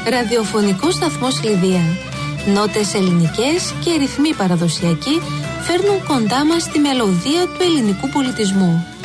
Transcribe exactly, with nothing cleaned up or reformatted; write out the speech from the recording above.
Ραδιοφωνικό σταθμός Λιδία. Νότες ελληνικές και ρυθμοί παραδοσιακοί φέρνουν κοντά μας τη μελωδία του ελληνικού πολιτισμού.